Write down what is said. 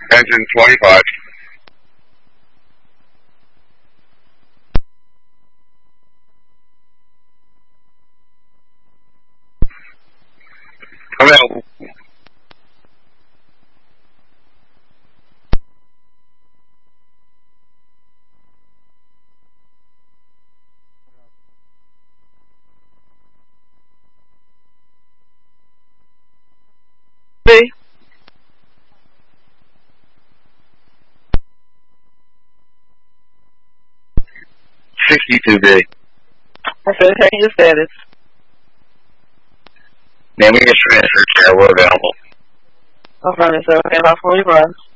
Engine 25. Available. B. 62B. I said, hey, your status. Man, we get transfer chair. We're available. Okay, so, and off 40 runs.